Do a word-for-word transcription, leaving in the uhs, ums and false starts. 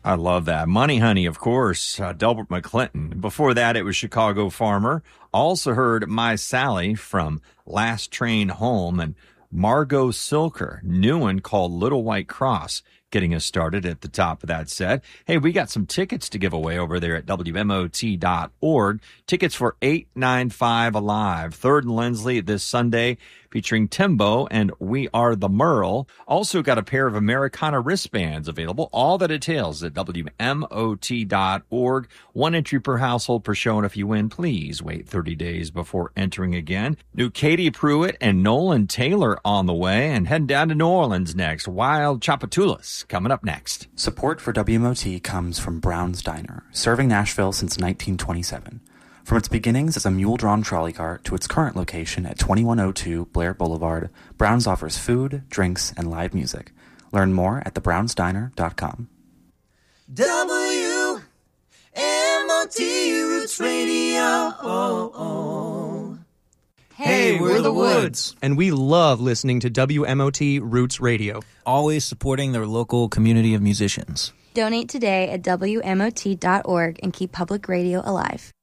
I love that. Money Honey, of course, uh, Delbert McClinton. Before that, it was Chicago Farmer. Also heard My Sally from Last Train Home, and Margot Silker, new one called Little White Cross, getting us started at the top of that set. Hey, we got some tickets to give away over there at W M O T dot org. Tickets for eight ninety-five Alive, Third and Lindsley this Sunday, featuring Timbo and We Are the Merle. Also got a pair of Americana wristbands available. All the details at W M O T dot org. One entry per household per show, and if you win, please wait thirty days before entering again. New Katie Pruitt and Nolan Taylor on the way, and heading down to New Orleans next. Wild Chapatulas coming up next. Support for W M O T comes from Brown's Diner, serving Nashville since nineteen twenty-seven. From its beginnings as a mule-drawn trolley cart to its current location at twenty-one oh two Blair Boulevard, Brown's offers food, drinks, and live music. Learn more at the browns diner dot com. W M O T Roots Radio. Oh, oh. Hey, we're the Woods. And we love listening to W M O T Roots Radio. Always supporting their local community of musicians. Donate today at W M O T dot org and keep public radio alive.